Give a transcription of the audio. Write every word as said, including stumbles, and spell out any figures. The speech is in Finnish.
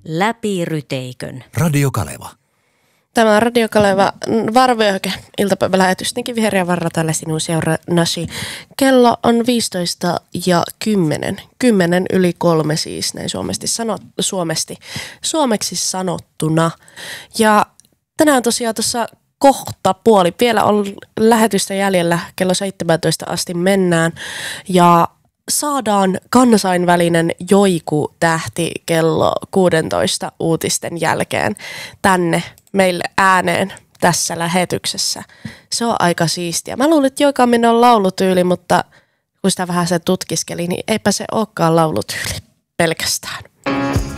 Läpi ryteikön. Radio Kaleva. Tämä on Radio Kaleva Varvyöhyke iltapäivälähetys. Niinkin vihreä varra tällä sinun seurannasi. Kello on viisitoista ja kymmenen. Kymmenen yli kolme siis näin suomesti sanot, suomesti, suomeksi sanottuna. Ja tänään tosiaan tuossa kohta puoli. Vielä on lähetystä jäljellä. Kello seitsemäntoista asti mennään. Ja saadaan kansainvälinen joiku-tähti kello kuusitoista uutisten jälkeen tänne meille ääneen tässä lähetyksessä. Se on aika siistiä. Mä luulin, että Joikaminen on laulutyyli, mutta kun sitä vähän se tutkiskeli, niin eipä se olekaan laulutyyli pelkästään.